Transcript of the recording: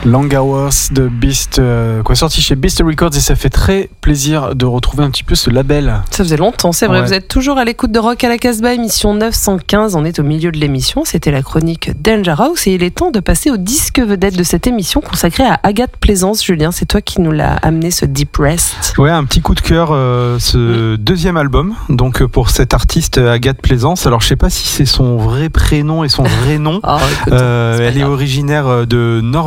Long Hours de Beast, sorti chez Beast Records, et ça fait très plaisir de retrouver un petit peu ce label. Ça faisait longtemps, c'est vrai. Ouais. Vous êtes toujours à l'écoute de Rock à la Casbah, émission 915. On est au milieu de l'émission. C'était la chronique Danger House et il est temps de passer au disque vedette de cette émission consacrée à Agathe Plaisance. Julien, c'est toi qui nous l'as amené, ce Deep Rest. Ouais, un petit coup de cœur, ce deuxième album, donc pour cette artiste Agathe Plaisance. Alors je sais pas si c'est son vrai prénom et son vrai nom. Oh, écoute, elle est originaire de Norvège.